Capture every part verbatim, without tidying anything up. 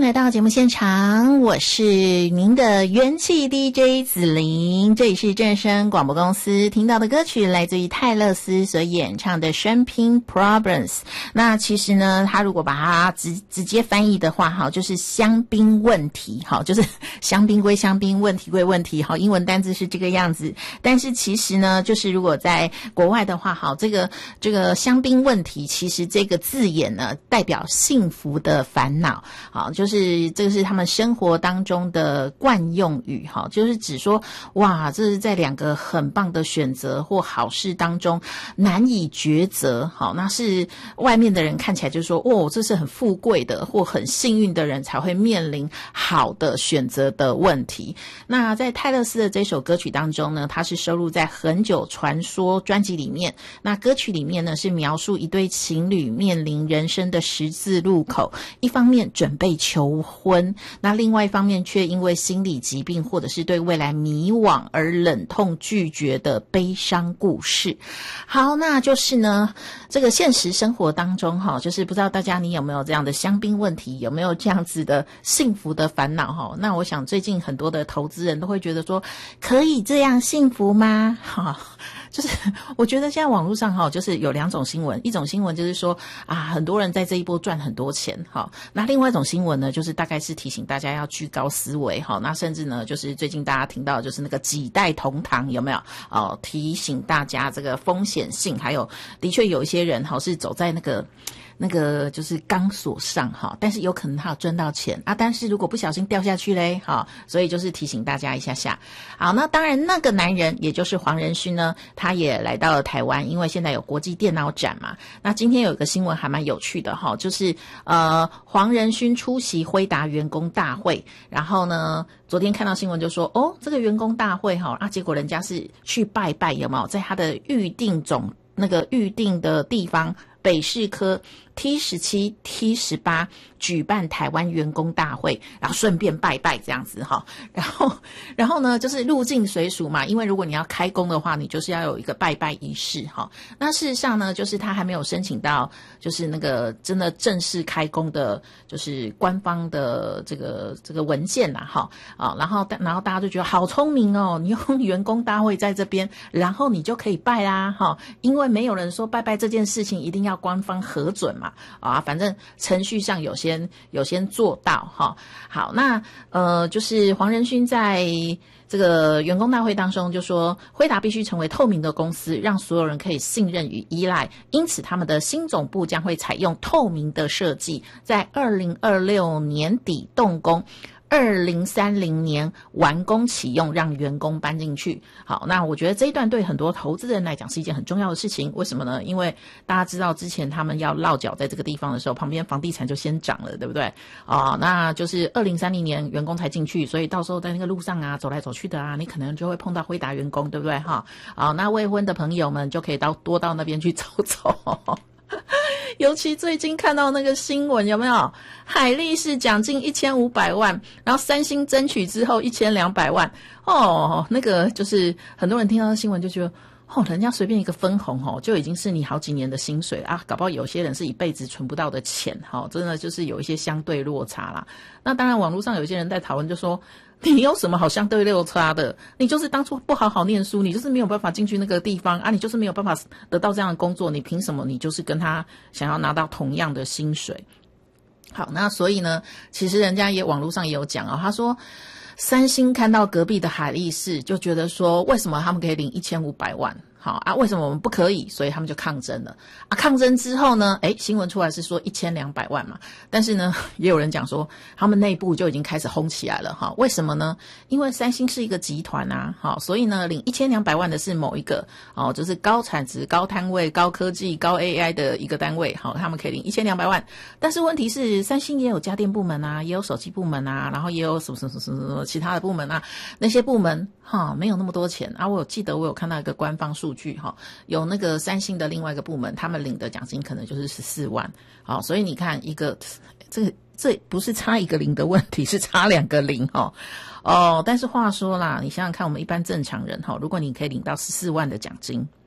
迎来到节目现场，我是您的元气 D J 子琳，这里是正声广播公司，听到的歌曲来自于泰勒斯所演唱的 Champagne Problems。 那其实呢，他如果把它直直接翻译的话，好，就是香槟问题，好，就是香槟归香槟，问题归问题，好，英文单字是这个样子。但是其实呢，就是如果在国外的话，好，这个这个香槟问题，其实这个字眼呢，代表幸福的烦恼，好，就是这个是他们生活当中的惯用语，哈，就是指说，哇，这是在两个很棒的选择或好事当中难以抉择，好，那是外面的人看起来就说，哦，这是很富贵的或很幸运的人才会面临好的选择的问题。那在泰勒斯的这首歌曲当中呢，它是收录在《很久传说》专辑里面。那歌曲里面呢，是描述一对情侣面临人生的十字路口，一方面准备求婚，那另外一方面却因为心理疾病或者是对未来迷惘而忍痛拒绝的悲伤故事。好，那就是呢，这个现实生活当中哈，就是不知道大家你有没有这样的香槟问题，有没有这样子的幸福的烦恼哈？那我想最近很多的投资人都会觉得说，可以这样幸福吗？哈。就是我觉得现在网络上哈，就是有两种新闻，一种新闻就是说啊，很多人在这一波赚很多钱哈，那另外一种新闻呢，就是大概是提醒大家要居高思维哈，那甚至呢，就是最近大家听到就是那个几代同堂有没有哦，提醒大家这个风险性，还有的确有一些人哈是走在那个。那个就是钢索上哈，但是有可能他有赚到钱啊，但是如果不小心掉下去嘞哈，所以就是提醒大家一下下。好，那当然那个男人也就是黄仁勋呢，他也来到了台湾，因为现在有国际电脑展嘛。那今天有一个新闻还蛮有趣的哈，就是呃黄仁勋出席辉达员工大会，然后呢昨天看到新闻就说哦，这个员工大会哈啊，结果人家是去拜拜有没有，在他的预定总那个预定的地方北市科 T 十七 T 十八 举办台湾员工大会，然后顺便拜拜这样子哈，然后然后呢就是入境随俗嘛，因为如果你要开工的话，你就是要有一个拜拜仪式哈。那事实上呢，就是他还没有申请到就是那个真的正式开工的，就是官方的这个这个文件啦哈啊，然后然后大家就觉得好聪明哦，你用员工大会在这边，然后你就可以拜啦哈，因为没有人说拜拜这件事情一定要官方核准嘛啊，反正程序上有些有先做到哈。好，那呃，就是黄仁勋在这个员工大会当中就说，辉达必须成为透明的公司，让所有人可以信任与依赖，因此他们的新总部将会采用透明的设计，在二零二六年底动工，二零三零年完工启用，让员工搬进去。好，那我觉得这一段对很多投资人来讲是一件很重要的事情。为什么呢？因为大家知道之前他们要落脚在这个地方的时候，旁边房地产就先涨了，对不对？啊、哦，那就是二零三零年员工才进去，所以到时候在那个路上啊，走来走去的啊，你可能就会碰到辉达员工，对不对？哈，好，那未婚的朋友们就可以到多到那边去走走。尤其最近看到那个新闻，有没有海力士奖金一千五百万，然后三星争取之后一千两百万哦，那个就是很多人听到新闻就觉得哦，人家随便一个分红哦，就已经是你好几年的薪水啊，搞不好有些人是一辈子存不到的钱，哈、哦，真的就是有一些相对落差啦。那当然网络上有些人在讨论就说，你有什么好相对落差的？你就是当初不好好念书，你就是没有办法进去那个地方啊，你就是没有办法得到这样的工作，你凭什么你就是跟他想要拿到同样的薪水？好，那所以呢，其实人家也网络上也有讲哦，他说三星看到隔壁的海力士，就觉得说为什么他们可以领一千五百万？好啊，为什么我们不可以？所以他们就抗争了啊！抗争之后呢，诶，新闻出来是说一千两百万嘛，但是呢，也有人讲说他们内部就已经开始轰起来了哈。为什么呢？因为三星是一个集团啊，好，所以呢，领一千两百万的是某一个哦，就是高产值、高摊位、高科技、高 A I 的一个单位，好，他们可以领一千两百万。但是问题是，三星也有家电部门啊，也有手机部门啊，然后也有什么什么什么什么其他的部门啊，那些部门哈没有那么多钱啊。我有记得我有看到一个官方数。数据哈，有那个三星的另外一个部门，他们领的奖金可能就是十四万，好，所以你看一个这个这不是差一个零的问题，是差两个零哈哦。但是话说啦，你想想看，我们一般正常人哈，如果你可以领到十四万的奖金，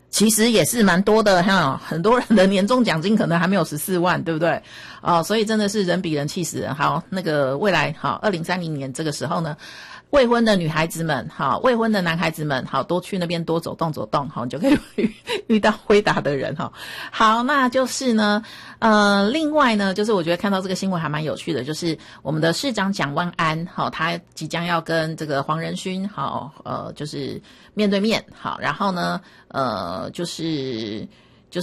其实也是蛮多的哈，很多人的年终奖金可能还没有十四万，对不对？哦，所以真的是人比人气死人。好，那个未来好，二零三零年这个时候呢，未婚的女孩子们，好，未婚的男孩子们，好，多去那边多走动走动，好，你就可以遇遇到辉达的人哈。好，那就是呢，呃，另外呢，就是我觉得看到这个新闻还蛮有趣的，就是我们的市长蒋万安，好，他即将要跟这个黄仁勋，好，呃，就是面对面，好，然后呢，呃，就是就是，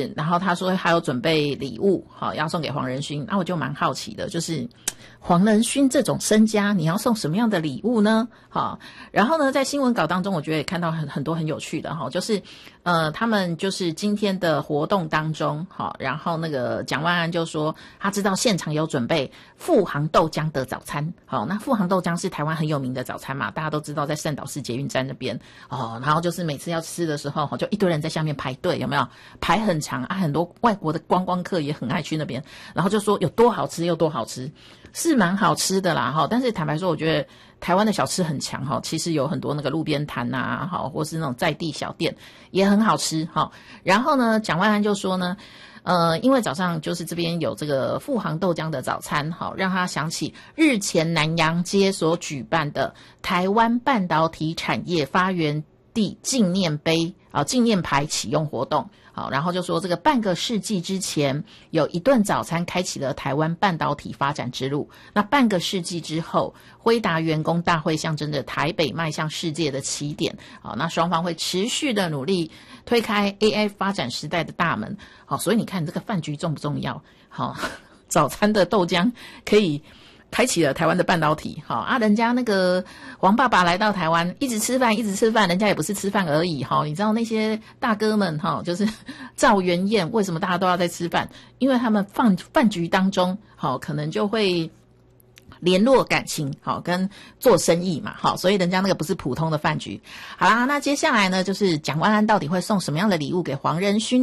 然后他说还有准备礼物，好，要送给黄仁勋，那我就蛮好奇的，就是黄仁勋这种身家，你要送什么样的礼物呢？好，然后呢，在新闻稿当中，我觉得也看到很很多很有趣的哈，就是呃，他们就是今天的活动当中，好，然后那个蒋万安就说他知道现场有准备富航豆浆的早餐，好，那富航豆浆是台湾很有名的早餐嘛，大家都知道在圣岛市捷运站那边哦，然后就是每次要吃的时候，就一堆人在下面排队，有没有？排很长啊，很多外国的观光客也很爱去那边，然后就说有多好吃有多好吃。是蛮好吃的啦哈，但是坦白说，我觉得台湾的小吃很强哈，其实有很多那个路边摊呐，哈，或是那种在地小店也很好吃哈。然后呢，蒋万安就说呢，呃，因为早上就是这边有这个富航豆浆的早餐，好，让他想起日前南洋街所举办的台湾半导体产业发源地纪念碑啊纪念牌启用活动。好，然后就说这个半个世纪之前，有一顿早餐开启了台湾半导体发展之路。那半个世纪之后，辉达员工大会象征着台北迈向世界的起点。好，那双方会持续的努力推开 A I 发展时代的大门。好，所以你看这个饭局重不重要？好，早餐的豆浆可以开启了台湾的半导体，好啊，人家那个王爸爸来到台湾，一直吃饭，一直吃饭，人家也不是吃饭而已，哈，你知道那些大哥们，哈，就是赵元宴，为什么大家都要在吃饭？因为他们饭饭局当中，好，可能就会联络感情，好，跟做生意嘛，好，所以人家那个不是普通的饭局。好啦，那接下来呢，就是蒋万安到底会送什么样的礼物给黄仁勋？